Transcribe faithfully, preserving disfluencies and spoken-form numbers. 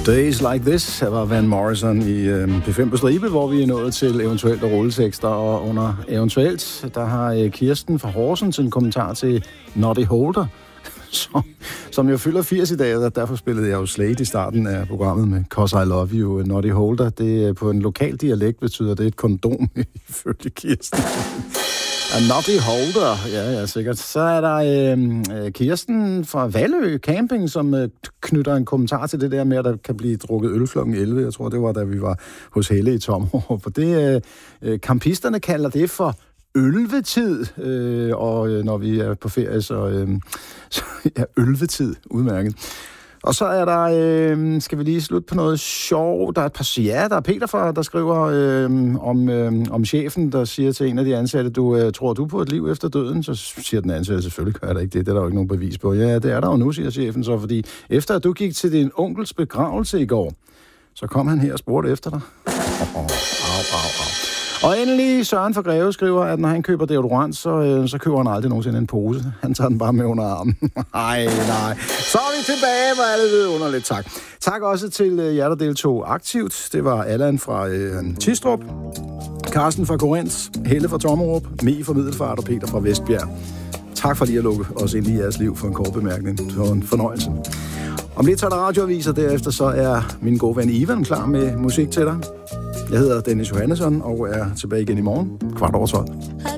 Days Like This, her var Van Morrison i øh, P fem på stribe, hvor vi er nået til eventuelt og rulletekster, og under eventuelt, der har øh, Kirsten fra Horsens en kommentar til Noddy Holder, som, som jo fylder firs i dag, og derfor spillede jeg jo Slade i starten af programmet med Cause I Love You. Noddy Holder, det er på en lokal dialekt, betyder det et kondom, ifølge Kirsten. A Noddy Holder, ja, ja, sikkert. Så er der øh, Kirsten fra Valø Camping, som øh, knytter en kommentar til det der med, at der kan blive drukket øl klokken elleve. Jeg tror, det var, da vi var hos Helle i Tommerup. For det, øh, campisterne kalder det for ølvetid, øh, og øh, når vi er på ferie, så, øh, så ja, ølvetid, udmærket. Og så er der, øh, skal vi lige slutte på noget sjov. Der er et par, ja, der er Peter, fra, der skriver øh, om, øh, om chefen, der siger til en af de ansatte, du øh, tror du på et liv efter døden? Så siger den ansatte, selvfølgelig gør jeg da ikke det, det er der jo ikke nogen bevis på. Ja, det er der jo nu, siger chefen så, fordi efter at du gik til din onkels begravelse i går, så kom han her og spurgte efter dig. Oh, oh, au, au, au. Og endelig Søren fra Greve skriver, at når han køber deodorant, så, øh, så køber han aldrig nogensinde en pose. Han tager den bare med under armen. Nej, nej. Så er vi tilbage, hvor alle ved underligt. Tak. Tak også til øh, jer, der deltog aktivt. Det var Allan fra øh, Tistrup, Carsten fra Korinth, Helle fra Tommerup, Mie fra Middelfart og Peter fra Vestbjerg. Tak for lige at lukke os ind i jeres liv for en kort bemærkning. Det var en fornøjelse. Om lidt tager der radioaviser, derefter så er min gode ven Ivan klar med musik til dig. Jeg hedder Dennis Johannesson og er tilbage igen i morgen, kvart over tolv.